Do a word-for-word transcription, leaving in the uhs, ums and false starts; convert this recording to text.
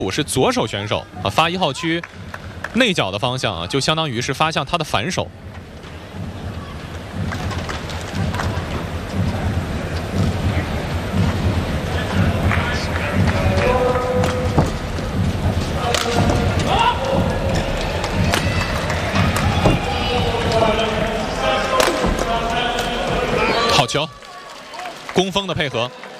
我是左手选手啊，发一号区内角的方向啊，就相当于是发向他的反手。好球，攻锋的配合。